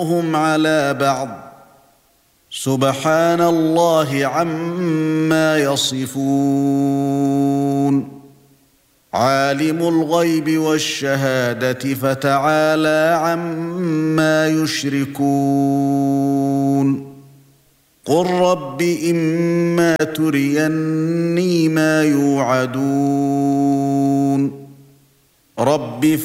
بعضهم على بعض سبحان الله عما يصفون عالم الغيب والشهادة فتعالى عما يشركون قل رب إما تريني ما يوعدون رب